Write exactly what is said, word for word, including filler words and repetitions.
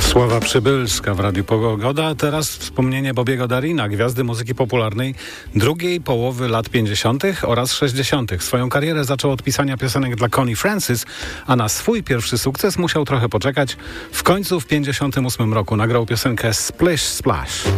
Sława Przybylska w Radiu Pogoda, a teraz wspomnienie Bobiego Darina, gwiazdy muzyki popularnej drugiej połowy lat pięćdziesiątych oraz sześćdziesiątych. Swoją karierę zaczął od pisania piosenek dla Connie Francis, a na swój pierwszy sukces musiał trochę poczekać. W końcu w pięćdziesiątym ósmym roku nagrał piosenkę Splish Splash.